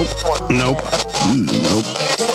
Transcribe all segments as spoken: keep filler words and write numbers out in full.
Nope. Nope. Mm, nope.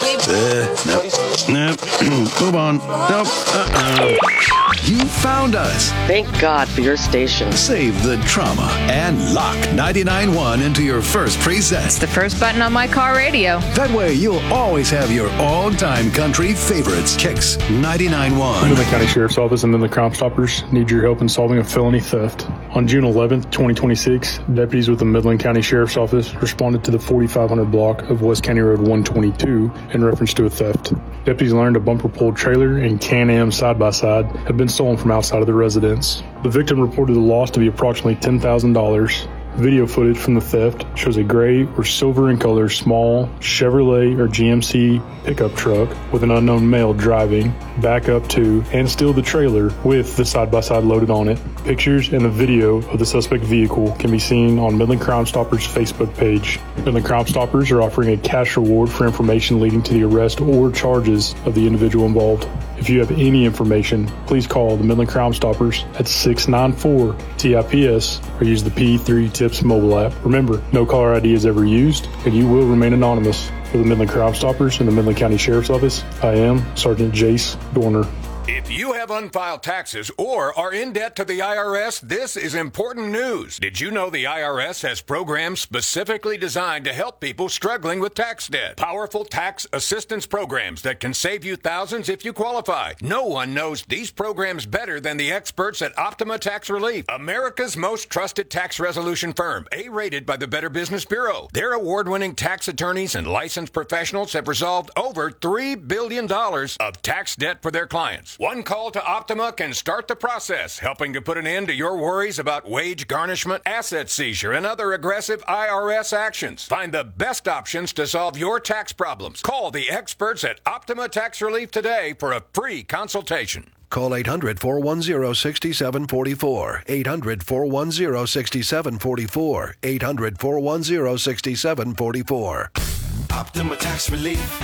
Uh, nope. Nope. Move on. Nope. Uh-uh. You found us. Thank God for your station. Save the trauma and lock ninety-nine point one into your first preset. It's the first button on my car radio. That way you'll always have your all-time country favorites. Kicks ninety-nine point one. Midland County Sheriff's Office and Midland Crime Stoppers need your help in solving a felony theft. On June eleventh, twenty twenty-six, deputies with the Midland County Sheriff's Office responded to the forty-five hundred block of West County Road one twenty-two in reference to a theft. Deputies learned a bumper pulled trailer and Can-Am side-by-side had been stolen from outside of the residence. The victim reported the loss to be approximately ten thousand dollars. Video footage from the theft shows a gray or silver in color small Chevrolet or G M C pickup truck with an unknown male driving, back up to, and steal the trailer with the side-by-side loaded on it. Pictures and the video of the suspect vehicle can be seen on Midland Crime Stoppers' Facebook page. Midland Crime Stoppers are offering a cash reward for information leading to the arrest or charges of the individual involved. If you have any information, please call the Midland Crime Stoppers at six nine four T I P S or use the P three Tips mobile app. Remember, no caller I D is ever used, and you will remain anonymous. For the Midland Crime Stoppers and the Midland County Sheriff's Office, I am Sergeant Jace Dorner. If you have unfiled taxes or are in debt to the I R S, this is important news. Did you know the I R S has programs specifically designed to help people struggling with tax debt? Powerful tax assistance programs that can save you thousands if you qualify. No one knows these programs better than the experts at Optima Tax Relief, America's most trusted tax resolution firm, A-rated by the Better Business Bureau. Their award-winning tax attorneys and licensed professionals have resolved over three billion dollars of tax debt for their clients. One call to Optima can start the process, helping to put an end to your worries about wage garnishment, asset seizure, and other aggressive I R S actions. Find the best options to solve your tax problems. Call the experts at Optima Tax Relief today for a free consultation. Call eight hundred, four one zero, six seven four four. eight hundred, four one zero, six seven four four. eight hundred, four one zero, six seven four four. Optima Tax Relief.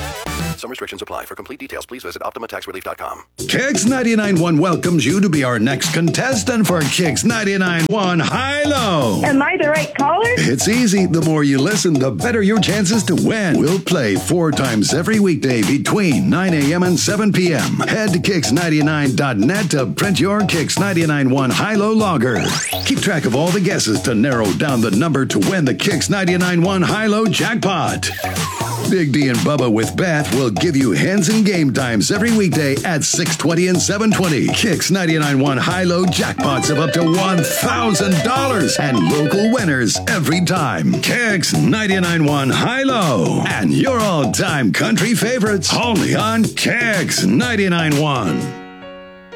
Some restrictions apply. For complete details, please visit Optima Tax Relief dot com. Kicks ninety-nine point one welcomes you to be our next contestant for Kicks ninety-nine point one High-Low. Am I the right caller? It's easy. The more you listen, the better your chances to win. We'll play four times every weekday between nine a.m. and seven p.m. Head to kicks ninety-nine dot net to print your Kicks ninety-nine point one High-Low logger. Keep track of all the guesses to narrow down the number to win the Kicks ninety-nine point one High-Low jackpot. Big D and Bubba with Beth will give you hands and game times every weekday at six twenty and seven twenty. Kicks ninety-nine point one High-Low jackpots of up to one thousand dollars and local winners every time. Kicks ninety-nine point one High-Low and your all-time country favorites only on Kicks ninety-nine point one.